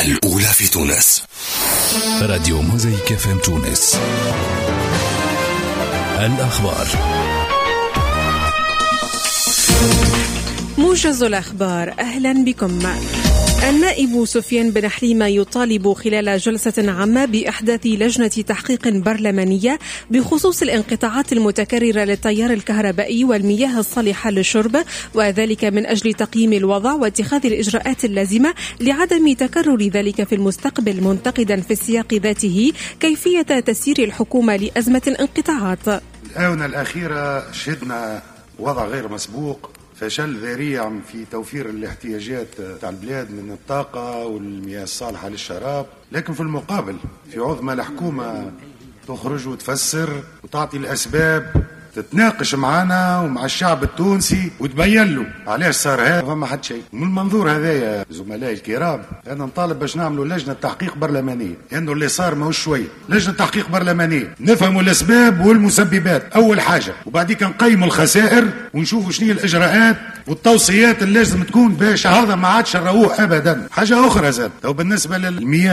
الأولى في تونس. راديو موزايك FM تونس. الأخبار. موجز الأخبار، أهلا بكم. النائب سفيان بن حليمة يطالب خلال جلسة عامة بإحداث لجنة تحقيق برلمانية بخصوص الانقطاعات المتكررة للتيار الكهربائي والمياه الصالحة للشرب، وذلك من أجل تقييم الوضع واتخاذ الإجراءات اللازمة لعدم تكرر ذلك في المستقبل، منتقدا في السياق ذاته كيفية تسيير الحكومة لأزمة الانقطاعات. الآونة الأخيرة شهدنا وضع غير مسبوق، فشل ذريع في توفير الاحتياجات تاع البلاد من الطاقة والمياه الصالحة للشراب، لكن في المقابل في عوض ما الحكومة تخرج وتفسر وتعطي الأسباب، تتناقش معنا ومع الشعب التونسي وتبين له علاش صار هذا، فما حد شيء. من المنظور هذا يا زملائي الكرام أنا نطالب باش نعملوا لجنة تحقيق برلمانية، لأنه اللي صار ماهوش شوية. لجنة تحقيق برلمانية نفهموا الأسباب والمسببات أول حاجة، وبعدين نقيموا الخسائر ونشوفوا شنو الإجراءات والتوصيات اللي لازم تكون باش هذا ما عادش نروح أبدا. حاجة أخرى زاد بالنسبة للمياه